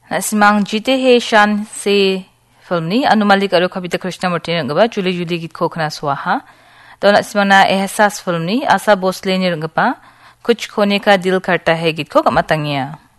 Nasimang jite he shan se film ni anu malik aro Kavita Krishnamurti nggaba Juli git khokna swaha. तो नस्मना एहसास फिल्म नी आशा भोसले नि रंगपा कुछ खोने का दिल करता है गीत को कमतंगिया